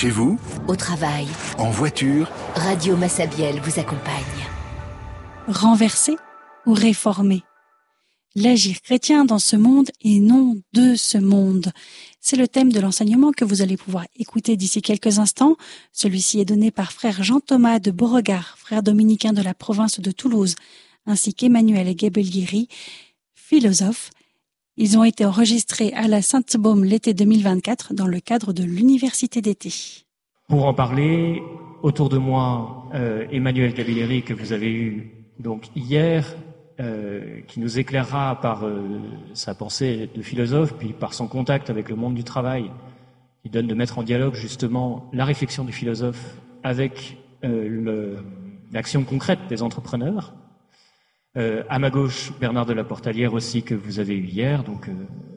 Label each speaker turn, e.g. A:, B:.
A: Chez vous,
B: au travail,
A: en voiture,
B: Radio Massabielle vous accompagne.
C: Renverser ou réformer? L'agir chrétien dans ce monde et non de ce monde. C'est le thème de l'enseignement que vous allez pouvoir écouter d'ici quelques instants. Celui-ci est donné par frère Jean-Thomas de Beauregard, frère dominicain de la province de Toulouse, ainsi qu'Emmanuel Gebelguiri, philosophe. Ils ont été enregistrés à la Sainte-Baume l'été 2024 dans le cadre de l'université d'été.
D: Pour en parler, autour de moi, Emmanuel Gebelguiri, que vous avez eu donc hier, qui nous éclairera par sa pensée de philosophe, puis par son contact avec le monde du travail, qui donne de mettre en dialogue justement la réflexion du philosophe avec l'action concrète des entrepreneurs. À ma gauche, Bernard de la Portalière aussi, que vous avez eu hier, donc